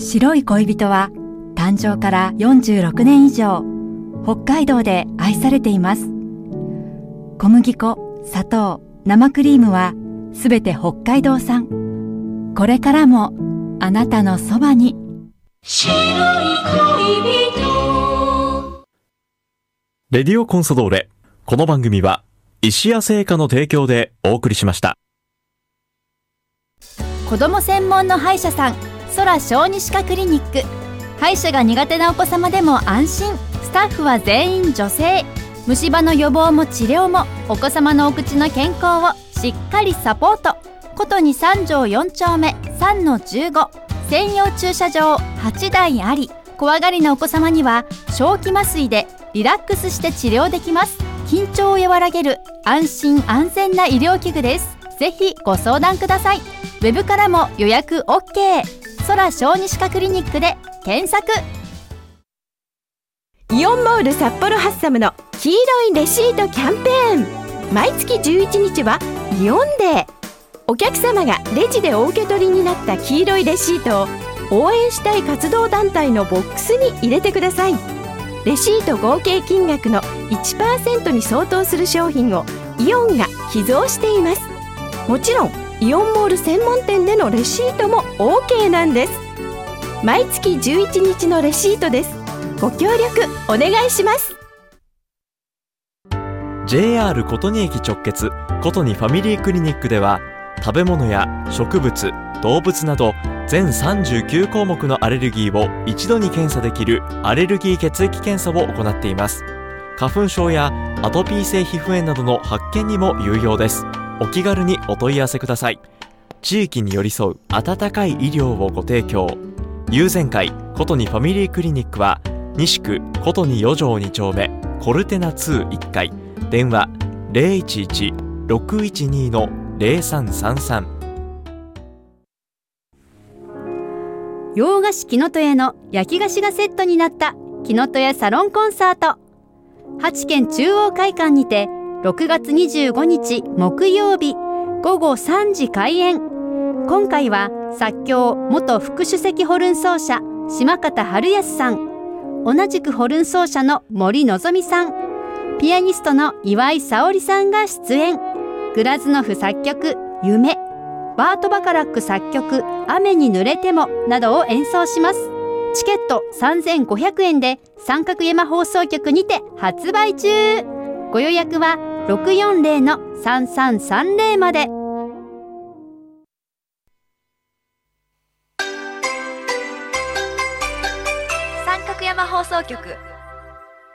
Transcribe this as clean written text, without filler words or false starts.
白い恋人は誕生から46年以上、北海道で愛されています。小麦粉、砂糖、生クリームはすべて北海道産。これからもあなたのそばに。白い恋人。 レディオコンソドーレ。この番組は石屋製菓の提供でお送りしました。 子ども専門の歯医者さん、空小児歯科クリニック。歯医者が苦手なお子様でも安心。スタッフは全員女性。虫歯の予防も治療もお子様のお口の健康をしっかりサポート。ことに3条4丁目 3-15 専用駐車場8台あり、怖がりなお子様には小気麻酔でリラックスして治療できます。緊張を和らげる安心安全な医療器具です。ぜひご相談ください。ウェブからも予約 OK。 空小児歯科クリニックで検索。 イオンモール札幌ハッサムの黄色いレシートキャンペーン。毎月11日はイオンデー。お客様がレジでお受け取りになった黄色いレシートを応援したい活動団体のボックスに入れてください。レシート合計金額の 1% に相当する商品をイオンが寄贈しています。もちろんイオンモール専門店でのレシートも OK なんです。毎月11日のレシートです。ご協力お願いします。 JR 琴仁駅直結琴仁ファミリークリニックでは、食べ物や植物、動物など全39項目のアレルギーを一度に検査できるアレルギー血液検査を行っています。花粉症やアトピー性皮膚炎などの発見にも有用です。お気軽にお問い合わせください。地域に寄り添う温かい医療をご提供。友善会琴仁ファミリークリニックは西区琴仁4条2丁目コルテナ21階、電話 011-612-0333。 洋菓子きのとやの焼き菓子がセットになったきのとやサロンコンサート。8軒中央会館にて6月25日木曜日午後3時開演。今回は作協元副首席ホルン奏者島方春康さん、同じくホルン奏者の森のぞみさん、ピアニストの岩井沙織さんが出演。グラズノフ作曲夢、バート・バカラック作曲雨に濡れてもなどを演奏します。チケット3500円で三角山放送局にて発売中。ご予約は 640-3330 まで。三角山放送局